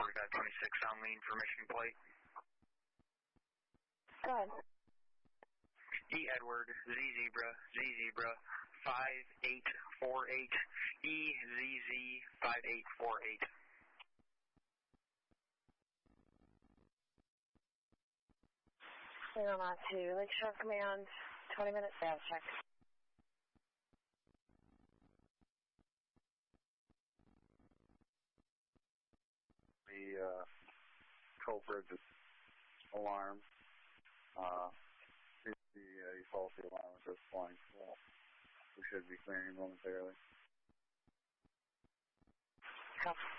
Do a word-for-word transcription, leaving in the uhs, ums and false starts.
forty-five twenty-six on lean permission plate. Go ahead. E Edward, Z Zebra, Z Zebra, five eight four eight, E Z Z, five eight four eight. Zero Mach two, Lakeshore Command, twenty minute status check. The uh, culprit is alarmed. Uh, seems to be a faulty alarm at this point, so we should be clearing momentarily. Copy.